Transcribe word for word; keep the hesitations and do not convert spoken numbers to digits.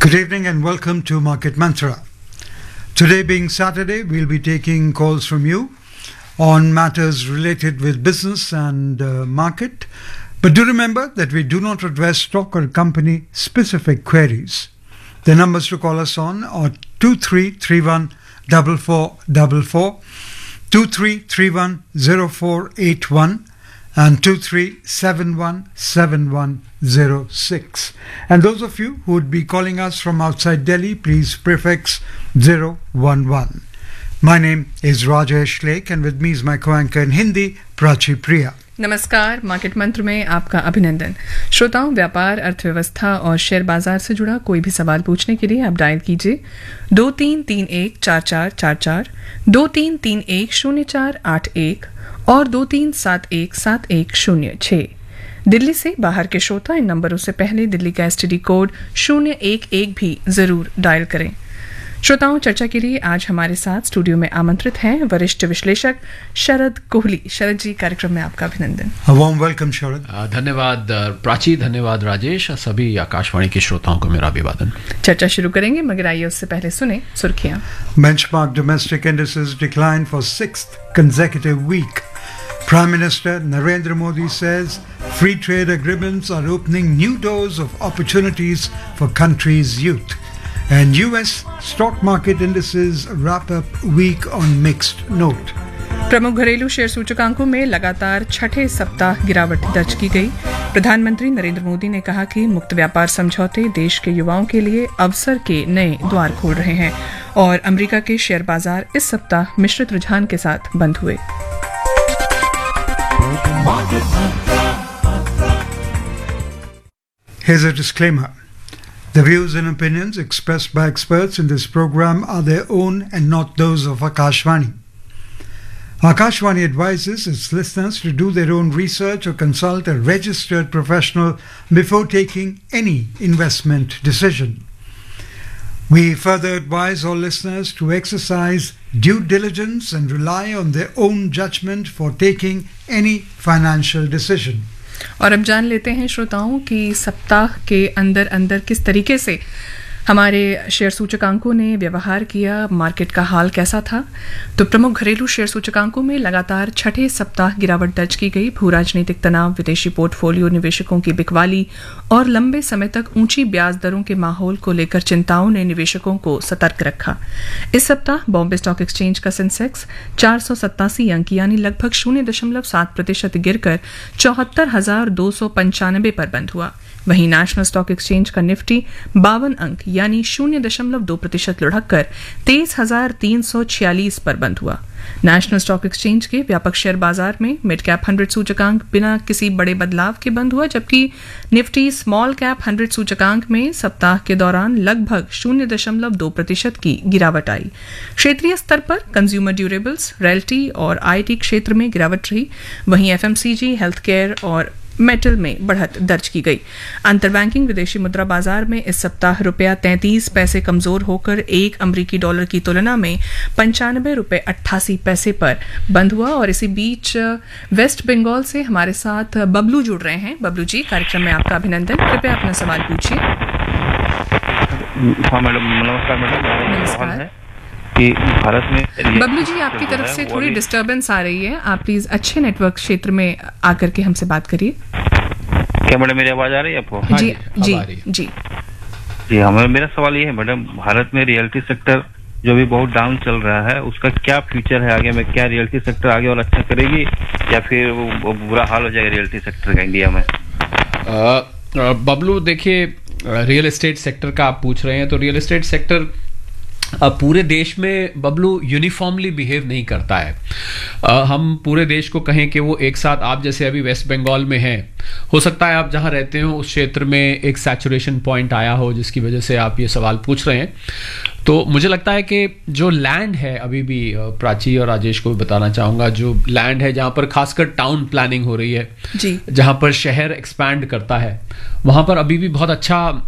Good evening and welcome to Market Mantra. Today being Saturday, we'll be taking calls from you on matters related with business and uh, market. But do remember that we do not address stock or company specific queries. The numbers to call us on are two three three one four four four four, two three three one zero four eight one and two three seven one seven one zero six. And those of you who would be calling us from outside Delhi, please prefix zero one one. My name is Rajesh Lake and with me is my co-anchor in Hindi, Prachi Priya. नमस्कार, market मंत्र में आपका अभिनंदन। श्रोताओं, व्यापार, अर्थव्यवस्था और share बाजार से जुड़ा कोई भी सवाल पूछने के लिए आप डायल कीजिए दो तीन तीन एक चार चार चार चार, दो तीन तीन एक शून्य चार आठ एक और दो तीन सात एक सात एक शून्य छः। दिल्ली से बाहर के श्रोता इन नंबरों से पहले दिल्ली का एसटीडी कोड शून्य एक एक भी जरूर डायल करें। श्रोताओं, चर्चा के लिए आज हमारे साथ स्टूडियो में आमंत्रित हैं वरिष्ठ विश्लेषक शरद कोहली। शरद जी, कार्यक्रम में आपका अभिनंदन। A warm welcome, शरद। धन्यवाद प्राची, धन्यवाद राजेश, सभी आकाशवाणी के श्रोताओं को मेरा अभिवादन। चर्चा शुरू करेंगे, मगर आइए उससे पहले सुने सुर्खियां। Benchmark domestic indices declined for sixth consecutive week. Prime Minister Narendra Modi says free trade agreements are opening new doors of opportunities for country's youth. And U S stock market indices wrap up week on mixed note. प्रमुख घरेलू share सूचकांकों में लगातार छठे सप्ताह गिरावट दर्ज की गई। प्रधानमंत्री नरेंद्र मोदी ने कहा कि मुक्त व्यापार समझौते देश के युवाओं के लिए अवसर के नए द्वार खोल रहे हैं और अमेरिका के शेयर बाजार इस सप्ताह मिश्रित रुझान के साथ बंद हुए। Here's a disclaimer. The views and opinions expressed by experts in this program are their own and not those of Akashvani. Akashvani advises its listeners to do their own research or consult a registered professional before taking any investment decision. We further advise all listeners to exercise due diligence and rely on their own judgment for taking any financial decision. और अब जान लेते हैं श्रोताओं कि सप्ताह के अंदर अंदर किस तरीके से हमारे शेयर सूचकांकों ने व्यवहार किया, मार्केट का हाल कैसा था। तो प्रमुख घरेलू शेयर सूचकांकों में लगातार छठे सप्ताह गिरावट दर्ज की गई। भू राजनीतिक तनाव, विदेशी पोर्टफोलियो निवेशकों की बिकवाली और लंबे समय तक ऊंची ब्याज दरों के माहौल को लेकर चिंताओं ने निवेशकों को सतर्क रखा। इस सप्ताह बॉम्बे स्टॉक एक्सचेंज का सेंसेक्स चार सौ सत्तासी अंक यानी लगभग शून्य दशमलव सात प्रतिशत गिरकर चौहत्तर हजार दो सौ पंचानबे पर बंद हुआ। वहीं नेशनल स्टॉक एक्सचेंज का निफ्टी बावन अंक यानी शून्य दशमलव दो प्रतिशत लुढ़क कर तेईस हजार तीन सौ छियालीस पर बंद हुआ। नेशनल स्टॉक एक्सचेंज के व्यापक शेयर बाजार में मिड कैप हंड्रेड सूचकांक बिना किसी बड़े बदलाव के बंद हुआ, जबकि निफ्टी स्मॉल कैप हंड्रेड सूचकांक में सप्ताह के दौरान लगभग शून्य दशमलव दो प्रतिशत की गिरावट आई। क्षेत्रीय स्तर पर कंज्यूमर ड्यूरेबल्स, रियल्टी और आईटी क्षेत्र में गिरावट रही। वहीं एफएमसीजी, हेल्थ केयर और मेटल में बढ़त दर्ज की गई। अंतर बैंकिंग विदेशी मुद्रा बाजार में इस सप्ताह रुपया तैंतीस पैसे कमजोर होकर एक अमरीकी डॉलर की तुलना में पंचानबे रुपये अट्ठासी पैसे पर बंद हुआ। और इसी बीच वेस्ट बंगाल से हमारे साथ बबलू जुड़ रहे हैं। बबलू जी, कार्यक्रम में आपका अभिनंदन। कृपया अपना सवाल पूछिए। हाँ मैडम, नमस्कार मैडम। नमस्कार कि भारत में बबलू जी, आपकी तरफ से थोड़ी डिस्टरबेंस आ रही है, आप प्लीज अच्छे नेटवर्क क्षेत्र में आकर के हमसे बात करिए। क्या मैडम मेरी आवाज आ रही है आपको? हाँ जी जी जी जी हमें मेरा सवाल ये है मैडम, भारत में रियल्टी सेक्टर जो भी बहुत डाउन चल रहा है, उसका क्या फ्यूचर है आगे में? क्या रियल्टी सेक्टर आगे और अच्छा करेगी या फिर वो बुरा हाल हो जाएगा रियल्टी सेक्टर का इंडिया में? बबलू, देखिए, रियल एस्टेट सेक्टर का आप पूछ रहे हैं तो रियल एस्टेट सेक्टर अब पूरे देश में बबलू यूनिफॉर्मली बिहेव नहीं करता है। आ, हम पूरे देश को कहें कि वो एक साथ, आप जैसे अभी वेस्ट बंगाल में हैं, हो सकता है आप जहां रहते हो उस क्षेत्र में एक सैचुरेशन पॉइंट आया हो जिसकी वजह से आप ये सवाल पूछ रहे हैं। तो मुझे लगता है कि जो लैंड है, अभी भी प्राची और राजेश को भी बताना चाहूंगा, जो लैंड है जहां पर खासकर टाउन प्लानिंग हो रही है जी, जहां पर शहर एक्सपैंड करता है, वहां पर अभी भी बहुत अच्छा